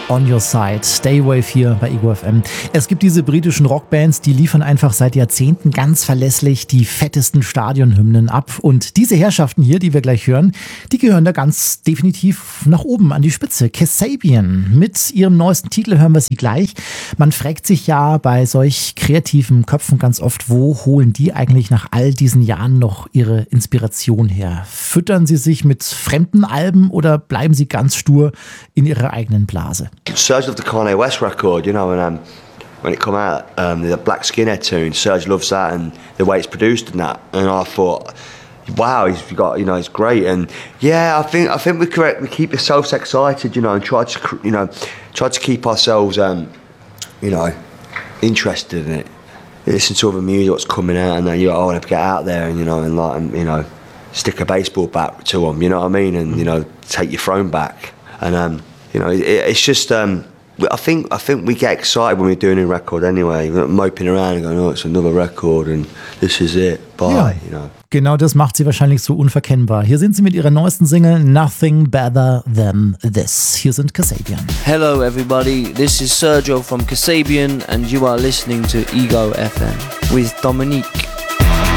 On Your Side, Stay Wave hier bei Ego FM. Es gibt diese britischen Rockbands, die liefern einfach seit Jahrzehnten ganz verlässlich die fettesten Stadionhymnen ab. Und diese Herrschaften hier, die wir gleich hören, die gehören da ganz definitiv nach oben an die Spitze. Kasabian, mit ihrem neuesten Titel hören wir sie gleich. Man fragt sich ja bei solch kreativen Köpfen ganz oft, wo holen die eigentlich nach all diesen Jahren noch ihre Inspiration her? Füttern sie sich mit fremden Alben oder bleiben sie ganz stur in ihrer eigenen Blase? Serge loved the Kanye West record, you know, and when it come out, the Black Skinhead tune, Serge loves that and the way it's produced and that. And I thought, wow, he's great. And yeah, I think we keep ourselves excited, you know, and try to keep ourselves, interested in it. Listen to other music, what's coming out, and then I want to get out there and stick a baseball bat to them, you know what I mean, and take your throne back. And it's just I think we get excited when we're doing a record anyway. We're not moping around and going, oh, it's another record and this is it, bye, ja. Genau das macht sie wahrscheinlich so unverkennbar. Hier sind sie mit ihrer neuesten Single Nothing Better Than This. Hier sind Kasabian. Hello everybody, this is Sergio from Kasabian and you are listening to Ego FM with Dominique.